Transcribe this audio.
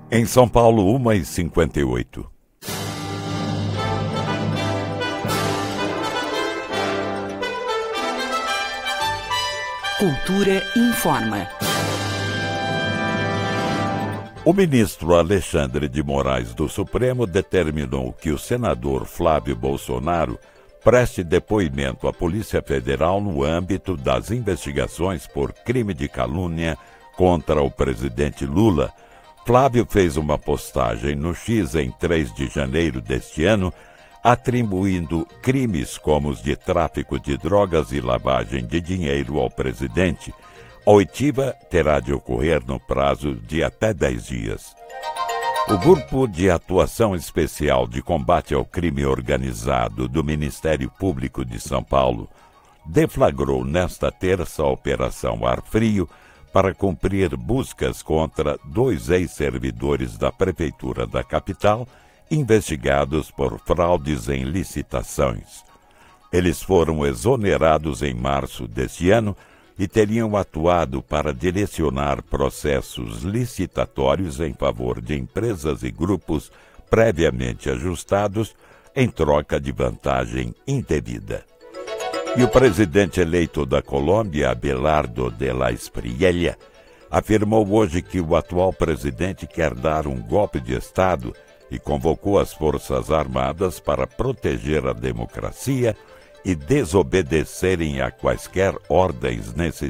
Em São Paulo, 1h58. Cultura informa. O ministro Alexandre de Moraes do Supremo determinou que o senador Flávio Bolsonaro preste depoimento à Polícia Federal no âmbito das investigações por crime de calúnia contra o presidente Lula. Flávio fez uma postagem no X em 3 de janeiro deste ano, atribuindo crimes como os de tráfico de drogas e lavagem de dinheiro ao presidente. A oitiva terá de ocorrer no prazo de até 10 dias. O Grupo de Atuação Especial de Combate ao Crime Organizado do Ministério Público de São Paulo deflagrou nesta terça a Operação Ar Frio para cumprir buscas contra 2 ex-servidores da Prefeitura da capital investigados por fraudes em licitações. Eles foram exonerados em março deste ano e teriam atuado para direcionar processos licitatórios em favor de empresas e grupos previamente ajustados em troca de vantagem indevida. E o presidente eleito da Colômbia, Abelardo de la Espriella, afirmou hoje que o atual presidente quer dar um golpe de Estado e convocou as Forças Armadas para proteger a democracia e desobedecerem a quaisquer ordens nesse